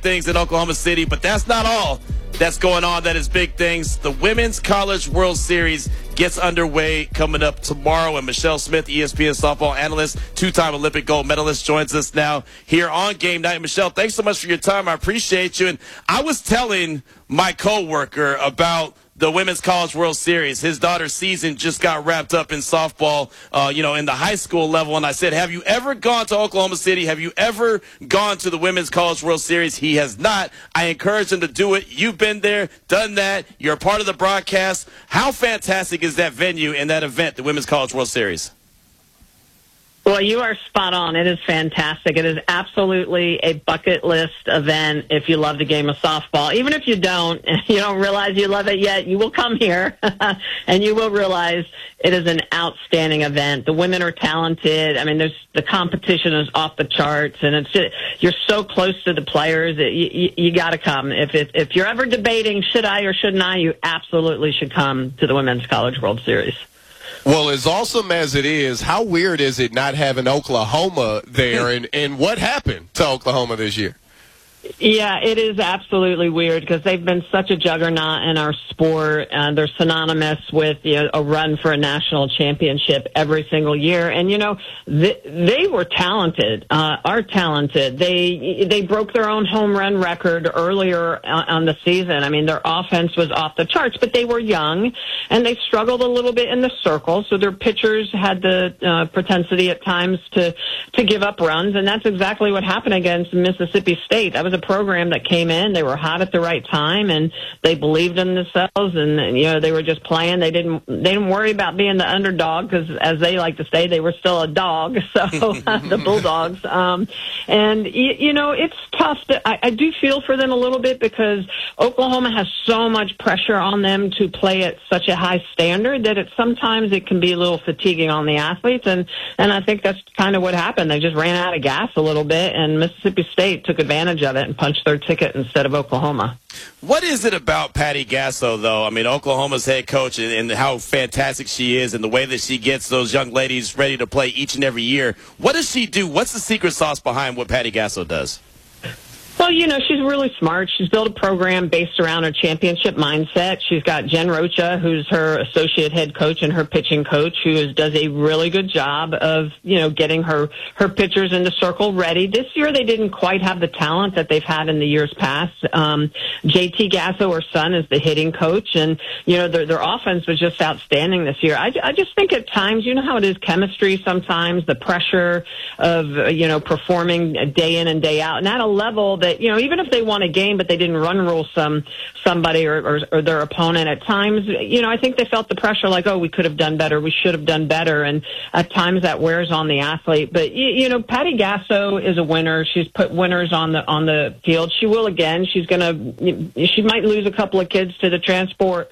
things in Oklahoma City, but that's not all that's going on that is big things. The Women's College World Series gets underway coming up tomorrow, and Michelle Smith, ESPN softball analyst, two-time Olympic gold medalist, joins us now here on Game Night. Michelle, thanks so much for your time. I appreciate you. And I was telling my coworker about the Women's College World Series. His daughter's season just got wrapped up in softball, in the high school level. And I said, have you ever gone to Oklahoma City? Have you ever gone to the Women's College World Series? He has not. I encourage him to do it. You've been there, done that. You're a part of the broadcast. How fantastic is that venue and that event, the Women's College World Series? Well, you are spot on. It is fantastic. It is absolutely a bucket list event if you love the game of softball. Even if you don't realize you love it yet, you will come here and you will realize it is an outstanding event. The women are talented. I mean, the competition is off the charts, and you're so close to the players. You got to come. If you're ever debating should I or shouldn't I, you absolutely should come to the Women's College World Series. Well, as awesome as it is, how weird is it not having Oklahoma there, and what happened to Oklahoma this year? Yeah, it is absolutely weird because they've been such a juggernaut in our sport. They're synonymous with a run for a national championship every single year. And, they were talented, are talented. They broke their own home run record earlier on the season. I mean, their offense was off the charts, but they were young, and they struggled a little bit in the circle. So their pitchers had the propensity at times to give up runs, and that's exactly what happened against Mississippi State. That was a program that came in. They were hot at the right time, and they believed in themselves, and they were just playing. They didn't worry about being the underdog because, as they like to say, they were still a dog. So the Bulldogs, and it's tough. I do feel for them a little bit because Oklahoma has so much pressure on them to play at such a high standard that sometimes it can be a little fatiguing on the athletes, and I think that's kind of what happened. They just ran out of gas a little bit, and Mississippi State took advantage of it and punched their ticket instead of Oklahoma. What is it about Patty Gasso, though? I mean, Oklahoma's head coach and how fantastic she is and the way that she gets those young ladies ready to play each and every year. What does she do? What's the secret sauce behind what Patty Gasso does? Well, she's really smart. She's built a program based around her championship mindset. She's got Jen Rocha, who's her associate head coach and her pitching coach, who does a really good job of, getting her pitchers in the circle ready. This year they didn't quite have the talent that they've had in the years past. JT Gasso, her son, is the hitting coach, and, their offense was just outstanding this year. I just think at times, how it is chemistry sometimes, the pressure of, performing day in and day out, and at a level that, even if they won a game but they didn't run rule somebody or their opponent, at times, I think they felt the pressure like, oh, we could have done better, we should have done better, and at times that wears on the athlete. But, Patty Gasso is a winner. She's put winners on the field. She will again. She might lose a couple of kids to the transfer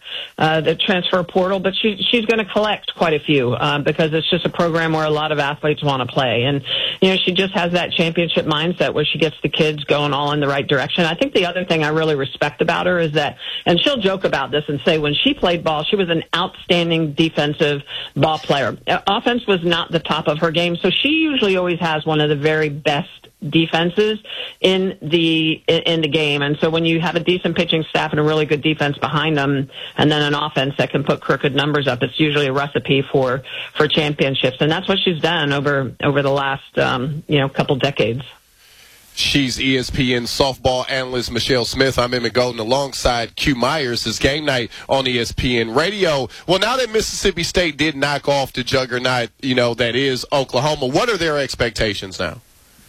portal, but she's going to collect quite a few because it's just a program where a lot of athletes want to play. And, she just has that championship mindset where she gets the kids going all in the right direction. I think the other thing I really respect about her is that, and she'll joke about this and say when she played ball, she was an outstanding defensive ball player. Offense was not the top of her game, so she usually always has one of the very best defenses in the game. And so when you have a decent pitching staff and a really good defense behind them, and then an offense that can put crooked numbers up, it's usually a recipe for championships. And that's what she's done over the last couple decades. She's ESPN softball analyst Michelle Smith. I'm Emmett Golden alongside Q Myers. It's Game Night on ESPN Radio. Well, now that Mississippi State did knock off the juggernaut, that is Oklahoma, what are their expectations now?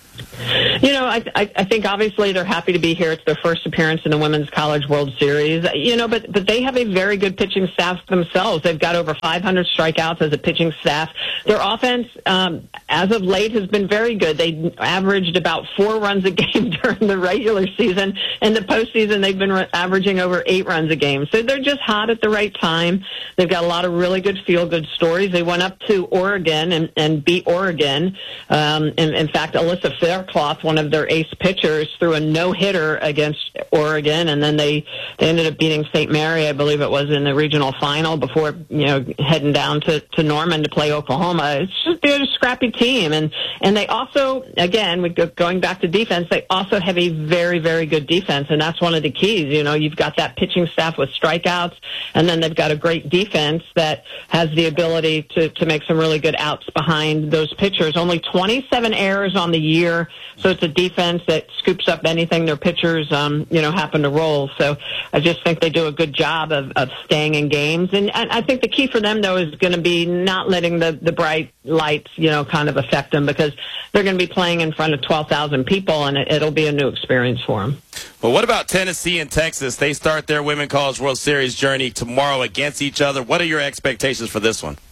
I think obviously they're happy to be here. It's their first appearance in the Women's College World Series. But they have a very good pitching staff themselves. They've got over 500 strikeouts as a pitching staff. Their offense, as of late, has been very good. They averaged about 4 runs a game during the regular season. In the postseason, they've been averaging over 8 runs a game. So they're just hot at the right time. They've got a lot of really good feel-good stories. They went up to Oregon and beat Oregon. In fact, Alyssa Faircloth, one of their ace pitchers, threw a no-hitter against Oregon, and then they ended up beating St. Mary, I believe it was, in the regional final before heading down to Norman to play Oklahoma. It's just they're a scrappy team, and they also, again, going back to defense, they also have a very, very good defense, and that's one of the keys. You've got that pitching staff with strikeouts, and then they've got a great defense that has the ability to make some really good outs behind those pitchers. Only 27 errors on the year, so it's a defense that scoops up anything their pitchers, happen to roll. So I just think they do a good job of staying in games. And I think the key for them, though, is going to be not letting the bright lights, kind of affect them, because they're going to be playing in front of 12,000 people, and it'll be a new experience for them. Well, what about Tennessee and Texas? They start their Women's College World Series journey tomorrow against each other. What are your expectations for this one?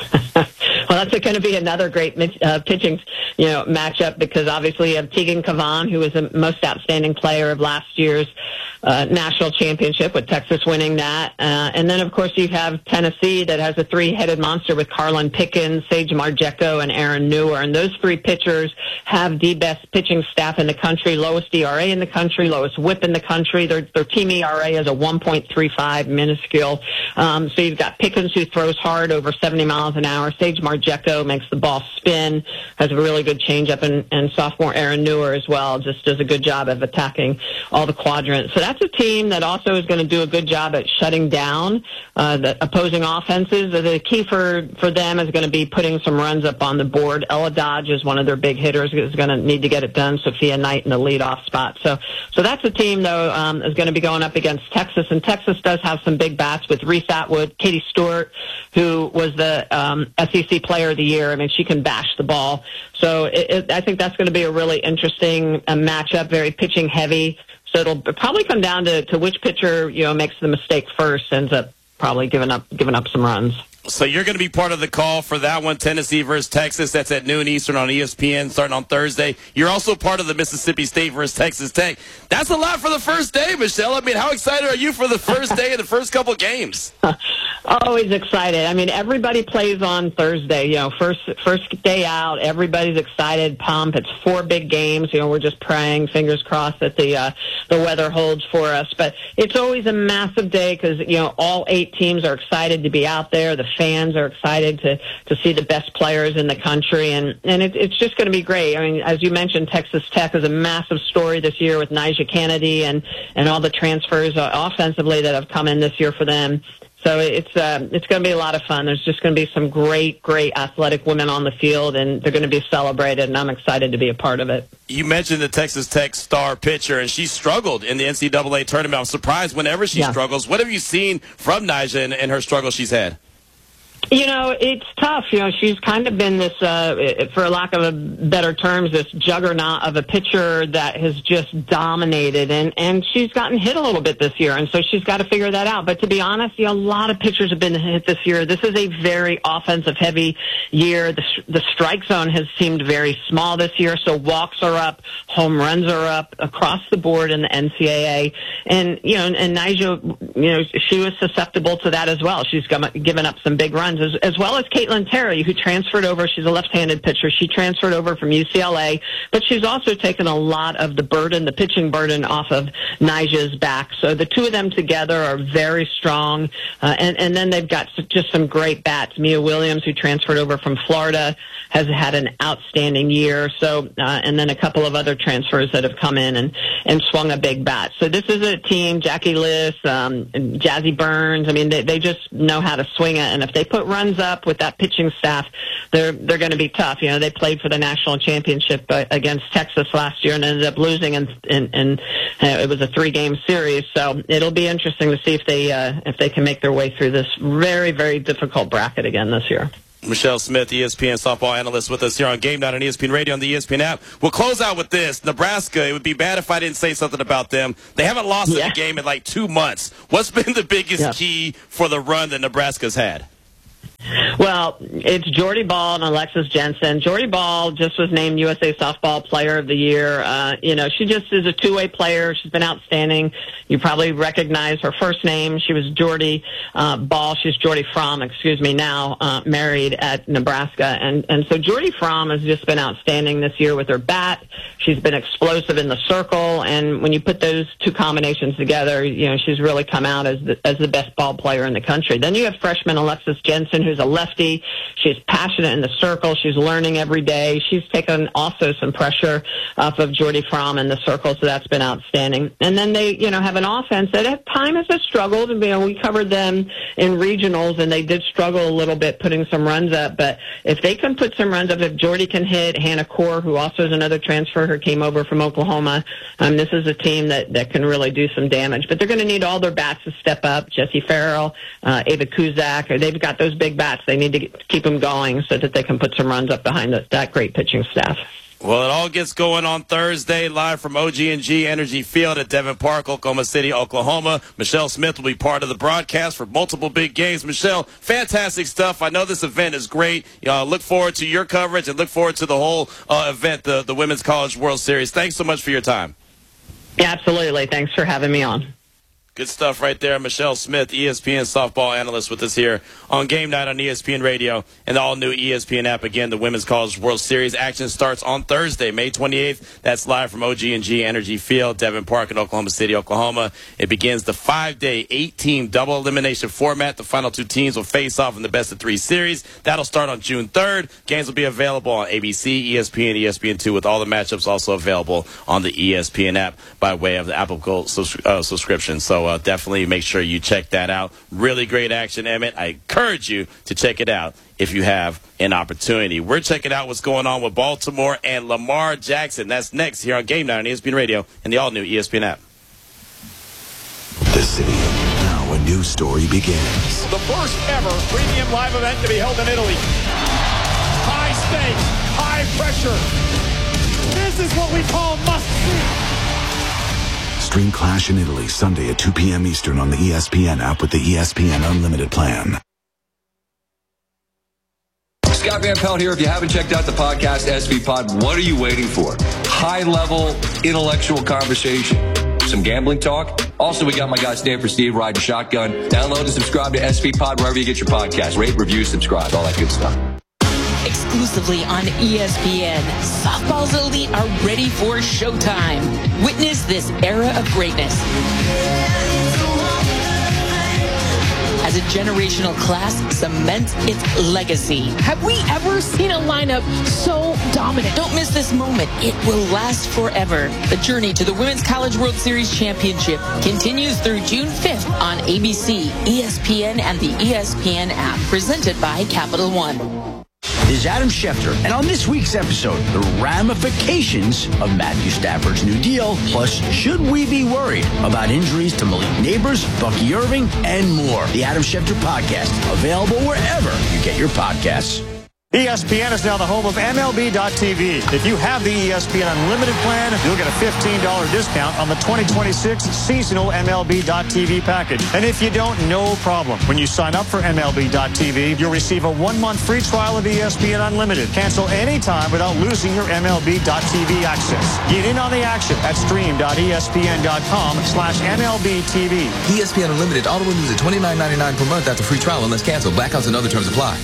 Well, that's going to be another great pitching, matchup, because obviously you have Tegan Cavan, who was the most outstanding player of last year's national championship, with Texas winning that. And then, of course, you have Tennessee that has a three-headed monster with Carlin Pickens, Sage Marjeko, and Aaron Newer. And those three pitchers have the best pitching staff in the country, lowest ERA in the country, lowest WHIP in the country. Their team ERA is a 1.35, minuscule. So you've got Pickens, who throws hard, over 70 miles an hour. Sage Marjeko makes the ball spin, has a really good changeup, and sophomore Aaron Newer as well just does a good job of attacking all the quadrants. So that's a team that also is going to do a good job at shutting down the opposing offenses. The key for them is going to be putting some runs up on the board. Ella Dodge is one of their big hitters, is going to need to get it done. Sophia Knight in the leadoff spot. So that's a team, though, is going to be going up against Texas, and Texas does have some big bats with Reese Atwood, Katie Stewart, who was the SEC Player of the Year. I mean, she can bash the ball. So I think that's going to be a really interesting matchup, very pitching heavy. So it'll probably come down to which pitcher, makes the mistake first, ends up probably giving up some runs. So you're going to be part of the call for that one, Tennessee versus Texas. That's at noon Eastern on ESPN, starting on Thursday. You're also part of the Mississippi State versus Texas Tech. That's a lot for the first day, Michelle. I mean, how excited are you for the first day and the first couple games? Always excited. I mean, everybody plays on Thursday. First day out, everybody's excited, pumped. It's 4 big games. We're just praying, fingers crossed, that the weather holds for us. But it's always a massive day because all 8 teams are excited to be out there. The fans are excited to see the best players in the country, and it's just going to be great. I mean, as you mentioned, Texas Tech is a massive story this year with Nyjah Kennedy and all the transfers offensively that have come in this year for them. So it's going to be a lot of fun. There's just going to be some great athletic women on the field, and they're going to be celebrated, and I'm excited to be a part of it. You mentioned the Texas Tech star pitcher, and she struggled in the NCAA tournament. I'm surprised whenever she struggles. What have you seen from Nyjah and her struggle she's had? It's tough. She's kind of been this, for lack of a better terms, this juggernaut of a pitcher that has just dominated, and she's gotten hit a little bit this year, and so she's got to figure that out. But to be honest, a lot of pitchers have been hit this year. This is a very offensive-heavy year. The strike zone has seemed very small this year, so walks are up, home runs are up across the board in the NCAA, and Nyjah, she was susceptible to that as well. She's given up some big runs. As well as Caitlin Terry, who transferred over. She's a left-handed pitcher. She transferred over from UCLA, but she's also taken a lot of the pitching burden off of Nyjah's back. So the two of them together are very strong. And then they've got just some great bats. Mia Williams, who transferred over from Florida, has had an outstanding year. So, and then a couple of other transfers that have come in and swung a big bat. So this is a team, Jackie Liss, Jazzy Burns. I mean, they just know how to swing it. And if they put runs up with that pitching staff, they're going to be tough. They played for the national championship against Texas last year and ended up losing, and it was a 3-game series. So it'll be interesting to see if they can make their way through this very, very difficult bracket again this year. Michelle Smith, ESPN softball analyst, with us here on Game Night on ESPN Radio and the ESPN app. We'll close out with this. Nebraska, it would be bad if I didn't say something about them. They haven't lost a game in like 2 months. What's been the biggest key for the run that Nebraska's had? Well, it's Jordy Ball and Alexis Jensen. Jordy Ball just was named USA Softball Player of the Year. She just is a two-way player. She's been outstanding. You probably recognize her first name. She was Jordy Ball. She's Jordy Fromm, now married at Nebraska. And so Jordy Fromm has just been outstanding this year with her bat. She's been explosive in the circle. And when you put those two combinations together, she's really come out as the best ball player in the country. Then you have freshman Alexis Jensen, who's a lefty. She's passionate in the circle. She's learning every day. She's taken also some pressure off of Jordy Fromm in the circle, so that's been outstanding. And then they, have an offense that at times has struggled. We covered them in regionals, and they did struggle a little bit putting some runs up. But if they can put some runs up, if Jordy can hit, Hannah Core, who also is another transfer, who came over from Oklahoma, this is a team that can really do some damage. But they're going to need all their bats to step up. Jesse Farrell, Ava Kuzak, they've got those big bats. They need to keep them going so that they can put some runs up behind that great pitching staff. Well, it all gets going on Thursday, live from OG&G Energy Field at Devon Park, Oklahoma City, Oklahoma. Michelle Smith will be part of the broadcast for multiple big games. Michelle, fantastic stuff. I know this event is great. Look forward to your coverage and look forward to the whole event, the Women's College World Series. Thanks so much for your time. Yeah, absolutely. Thanks for having me on. Good stuff right there. Michelle Smith, ESPN softball analyst, with us here on Game Night on ESPN Radio and the all-new ESPN app. Again, the Women's College World Series action starts on Thursday, May 28th. That's live from OG&G Energy Field, Devon Park in Oklahoma City, Oklahoma. It begins the 5-day, 8-team double elimination format. The final two teams will face off in the best-of-3 series. That'll start on June 3rd. Games will be available on ABC, ESPN, ESPN2, with all the matchups also available on the ESPN app by way of the Apple Gold subscription. So definitely make sure you check that out. Really great action, Emmett. I encourage you to check it out if you have an opportunity. We're checking out what's going on with Baltimore and Lamar Jackson. That's next here on Game Night on ESPN Radio and the all-new ESPN app. The city. Now a new story begins. The first ever premium live event to be held in Italy. High stakes, high pressure. This is what we call must-see. Stream Clash in Italy Sunday at 2 p.m. Eastern on the ESPN app with the ESPN Unlimited plan. Scott Van Pelt here. If you haven't checked out the podcast SV Pod, what are you waiting for? High-level intellectual conversation. Some gambling talk. Also, we got my guy Stanford Steve riding shotgun. Download and subscribe to SV Pod wherever you get your podcast. Rate, review, subscribe, all that good stuff. Exclusively on ESPN, softball's elite are ready for showtime. Witness this era of greatness. As a generational class cements its legacy. Have we ever seen a lineup so dominant? Don't miss this moment. It will last forever. The journey to the Women's College World Series Championship continues through June 5th on ABC, ESPN, and the ESPN app. Presented by Capital One. This is Adam Schefter, and on this week's episode, the ramifications of Matthew Stafford's new deal, plus should we be worried about injuries to Malik Neighbors, Bucky Irving, and more. The Adam Schefter Podcast, available wherever you get your podcasts. ESPN is now the home of MLB.tv. If you have the ESPN Unlimited plan, you'll get a $15 discount on the 2026 seasonal MLB.tv package. And if you don't, no problem. When you sign up for MLB.tv, you'll receive a 1-month free trial of ESPN Unlimited. Cancel anytime without losing your MLB.tv access. Get in on the action at stream.espn.com/MLBTV. ESPN Unlimited auto renews at $29.99 per month after free trial unless canceled. Blackouts and other terms apply.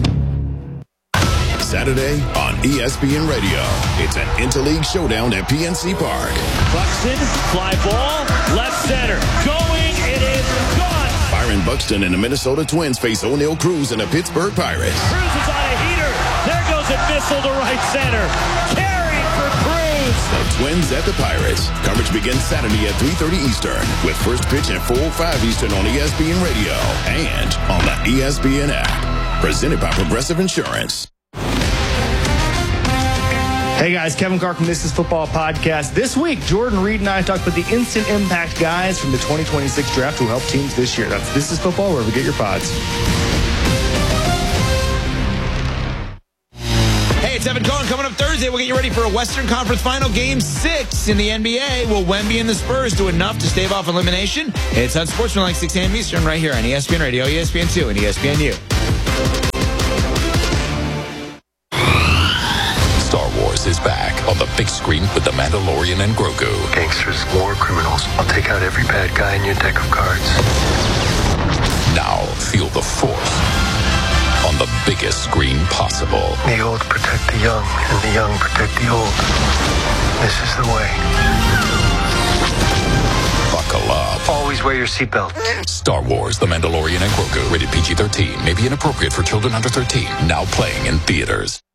Saturday on ESPN Radio. It's an interleague showdown at PNC Park. Buxton, fly ball, left center. Going, it is gone. Byron Buxton and the Minnesota Twins face O'Neal Cruz and the Pittsburgh Pirates. Cruz is on a heater. There goes a missile to right center. Carrying for Cruz. The Twins at the Pirates. Coverage begins Saturday at 3:30 Eastern with first pitch at 4:05 Eastern on ESPN Radio and on the ESPN app. Presented by Progressive Insurance. Hey guys, Kevin Carr from This Is Football Podcast. This week, Jordan Reed and I talked with the instant impact guys from the 2026 draft who helped teams this year. That's This Is Football, wherever you get your pods. Hey, it's Evan Cohen. Coming up Thursday, we'll get you ready for a Western Conference Final Game 6 in the NBA. Will Wemby and the Spurs do enough to stave off elimination? It's on Sportsmanlike 6 a.m. Eastern right here on ESPN Radio, ESPN2, and ESPNU. Star Wars is back on the big screen with The Mandalorian and Grogu. Gangsters, war criminals. I'll take out every bad guy in your deck of cards. Now feel the Force on the biggest screen possible. The old protect the young, and the young protect the old. This is the way. Buckle up. Always wear your seatbelt. Star Wars, The Mandalorian and Grogu. Rated PG-13. May be inappropriate for children under 13. Now playing in theaters.